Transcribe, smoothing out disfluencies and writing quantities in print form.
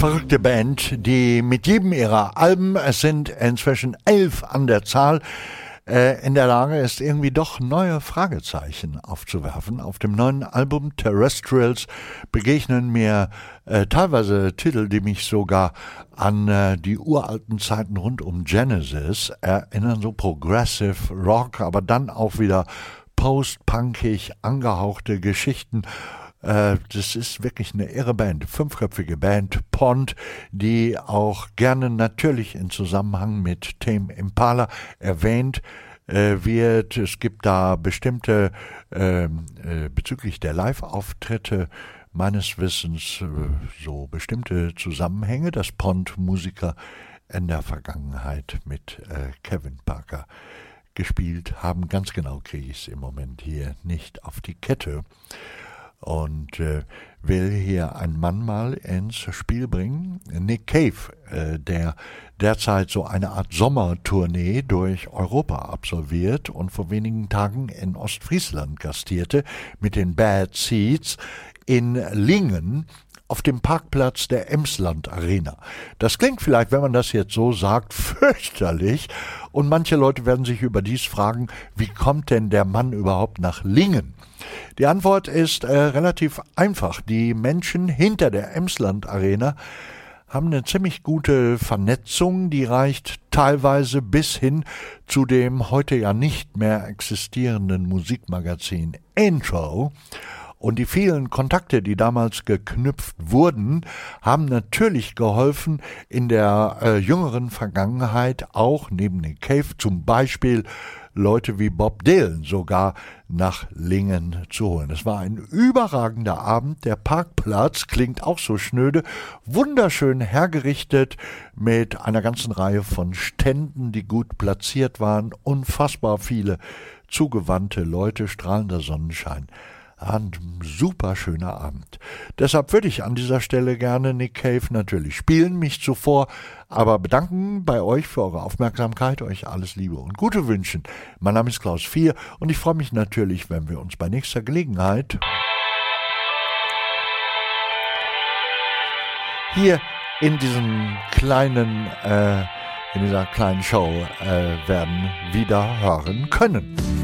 verrückte Band, die mit jedem ihrer Alben, es sind inzwischen 11 an der Zahl, in der Lage ist, irgendwie doch neue Fragezeichen aufzuwerfen. Auf dem neuen Album Terrestrials begegnen mir teilweise Titel, die mich sogar an die uralten Zeiten rund um Genesis erinnern, so Progressive Rock, aber dann auch wieder post-punkig angehauchte Geschichten. Das ist wirklich eine irre Band, 5-köpfige Band, Pond, die auch gerne natürlich in Zusammenhang mit Tame Impala erwähnt wird. Es gibt da bestimmte, bezüglich der Live-Auftritte meines Wissens, so bestimmte Zusammenhänge, dass Pond-Musiker in der Vergangenheit mit Kevin Parker gespielt haben. Ganz genau kriege ich es im Moment hier nicht auf die Kette. Und will hier einen Mann mal ins Spiel bringen. Nick Cave, der derzeit so eine Art Sommertournee durch Europa absolviert und vor wenigen Tagen in Ostfriesland gastierte mit den Bad Seeds in Lingen auf dem Parkplatz der Emsland Arena. Das klingt vielleicht, wenn man das jetzt so sagt, fürchterlich. Und manche Leute werden sich überdies fragen, wie kommt denn der Mann überhaupt nach Lingen? Die Antwort ist relativ einfach. Die Menschen hinter der Emsland Arena haben eine ziemlich gute Vernetzung, die reicht teilweise bis hin zu dem heute ja nicht mehr existierenden Musikmagazin Intro. Und die vielen Kontakte, die damals geknüpft wurden, haben natürlich geholfen, in der jüngeren Vergangenheit auch neben Nick Cave zum Beispiel Leute wie Bob Dylan sogar nach Lingen zu holen. Es war ein überragender Abend. Der Parkplatz klingt auch so schnöde, wunderschön hergerichtet mit einer ganzen Reihe von Ständen, die gut platziert waren, unfassbar viele zugewandte Leute, strahlender Sonnenschein. Ein super schöner Abend. Deshalb würde ich an dieser Stelle gerne Nick Cave natürlich spielen, mich zuvor aber bedanken bei euch für eure Aufmerksamkeit, euch alles Liebe und Gute wünschen. Mein Name ist Klaus Vier und ich freue mich natürlich, wenn wir uns bei nächster Gelegenheit hier in dieser kleinen Show werden wieder hören können.